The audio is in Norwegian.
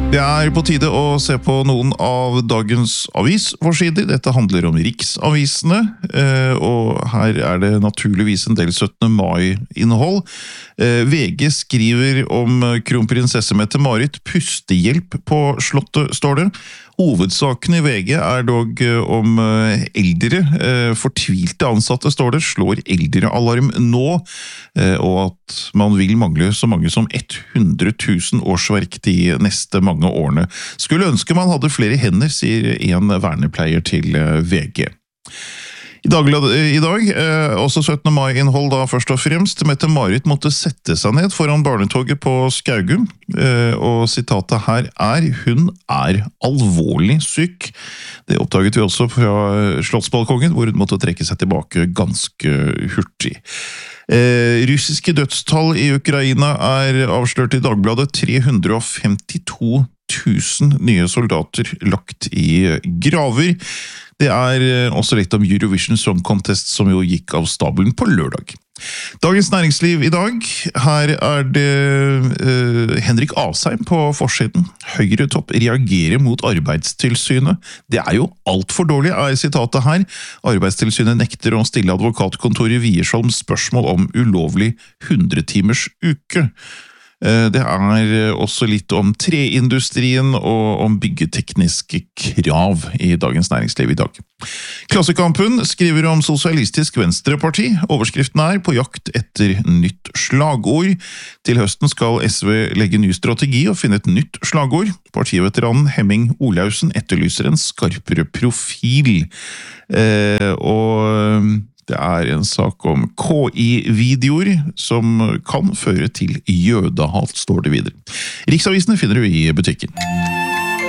Det på tide å se på noen av dagens avisforsider. Dette handler om riksavisene, og her det naturligvis en del 17. mai-innhold. VG skriver om kronprinsesse Mette-Marit pustehjelp på slottet, står det. Hovedsaken i VG dog om eldre, fortvilte ansatte, står det, slår eldrealarm nå, og at man vil mangle så mange som 100 000 årsverk de neste mange årene. Skulle ønske man hadde flere hender, sier en vernepleier til VG. I dag, også 17. mai-innhold da først og fremst. Mette-Marit måtte sette seg ned foran barnetoget på Skaugum, og sitatet her hun alvorlig syk. Det oppdaget vi også fra Slottsbalkongen, hvor hun måtte trekke seg tilbake ganske hurtig. Russiske dødstall i Ukraina avslørt i Dagbladet. 352 000 nye soldater lagt i graver. Det også litt om Eurovision Song Contest, som jo gikk av stabelen på lørdag. Dagens Næringsliv i dag. Her det Henrik Asheim på forsiden. Høyre-topp reagerer mot Arbeidstilsynet. Det jo alt for dårlig, sitatet her. Arbeidstilsynet nekter å stille advokatkontoret Wiersholm spørsmål om ulovlig 100-timers uke. Det også litt om treindustrien og om byggetekniske krav i Dagens Næringsliv i dag. Klassekampen skriver om Sosialistisk Venstreparti. Overskriften på jakt etter nytt slagord. Til høsten skal SV legge ny strategi og finne et nytt slagord. Partiveteranen Hemming Olaussen etterlyser en skarpere profil. Og det en sak om KI-videoer som kan føre til jødehat, står det videre. Riksavisene finner du i butikken.